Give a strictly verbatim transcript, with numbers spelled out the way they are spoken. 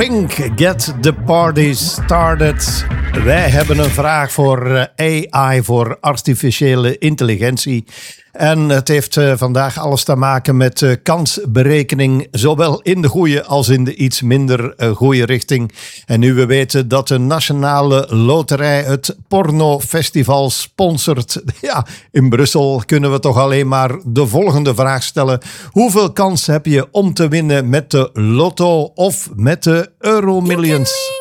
Pink, Get the Party Started. Wij hebben een vraag voor A I, voor artificiële intelligentie. En het heeft uh, vandaag alles te maken met uh, kansberekening, zowel in de goede als in de iets minder uh, goede richting. En nu we weten dat de Nationale Loterij het Pornofestival sponsort, ja, in Brussel kunnen we toch alleen maar de volgende vraag stellen. Hoeveel kans heb je om te winnen met de Lotto of met de Euromillions?